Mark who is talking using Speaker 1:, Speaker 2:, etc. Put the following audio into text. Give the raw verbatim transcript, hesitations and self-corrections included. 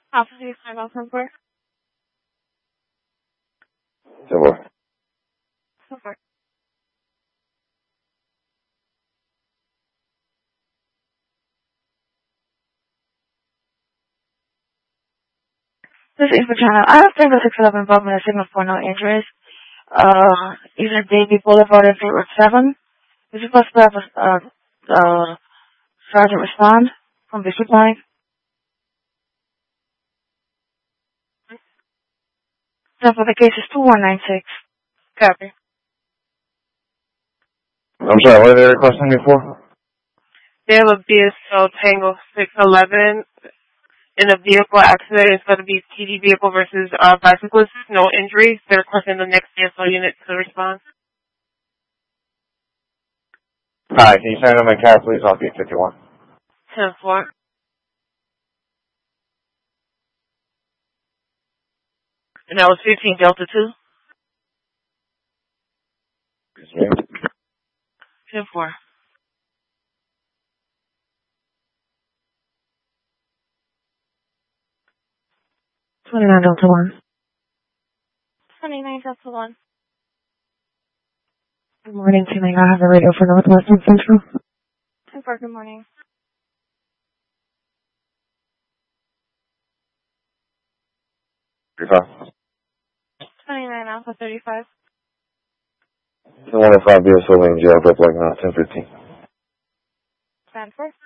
Speaker 1: Alpha three five Alpha four.
Speaker 2: ten four.
Speaker 1: So far. This is Info Channel. I have Tango six eleven involvement, a signal for no injuries. Uh, either Davy Boulevard and Fleet Road seven. Is it supposed to have a, uh, uh, sergeant respond from Bishop Line? Number of the case is two one nine six. Copy.
Speaker 2: I'm sorry, what are they requesting me for?
Speaker 3: They have a B S L Tango six eleven in a vehicle accident. It's going to be T D vehicle versus uh, bicyclist. No injuries. They're requesting the next B S L unit to respond.
Speaker 2: Hi, can you send them a car, please? I'll be at fifty-one.
Speaker 3: ten four. And that was fifteen Delta two.
Speaker 2: Yes, ma'am.
Speaker 3: ten four.
Speaker 1: twenty-nine Delta one.
Speaker 4: twenty-nine Delta one.
Speaker 1: Good morning, T N A. I have the radio for Northwestern Central.
Speaker 4: ten four, good morning.
Speaker 2: thirty-five.
Speaker 4: twenty-nine Alpha thirty-five.
Speaker 2: ten one oh five B S O Lane, jail, up like now, ten fifteen.
Speaker 4: ten four.